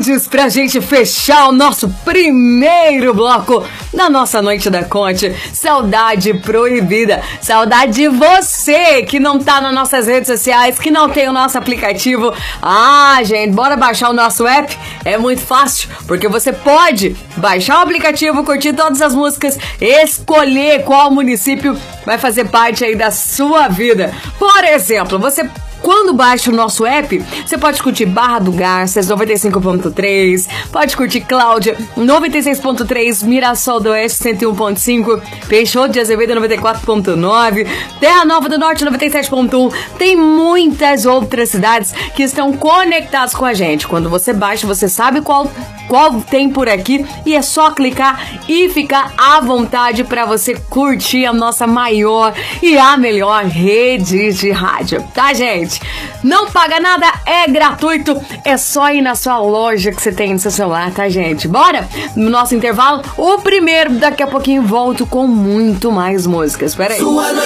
Mendes pra gente fechar o nosso primeiro bloco da nossa Noite da Conte. Saudade proibida. Saudade de você que não tá nas nossas redes sociais, que não tem o nosso aplicativo. Ah, gente, bora baixar o nosso app? É muito fácil, porque você pode baixar o aplicativo, curtir todas as músicas, escolher qual município vai fazer parte aí da sua vida. Por exemplo, quando baixa o nosso app, você pode curtir Barra do Garças, 95.3, pode curtir Cláudia, 96.3, Mirassol do Oeste, 101.5, Peixoto de Azevedo, 94.9, Terra Nova do Norte, 97.1. Tem muitas outras cidades que estão conectadas com a gente. Quando você baixa, você sabe qual tem por aqui e é só clicar e ficar à vontade para você curtir a nossa maior e a melhor rede de rádio, tá, gente? Não paga nada, é gratuito, é só ir na sua loja que você tem no seu celular, tá, gente? Bora? No nosso intervalo, o primeiro, daqui a pouquinho volto com muito mais músicas. Espera aí.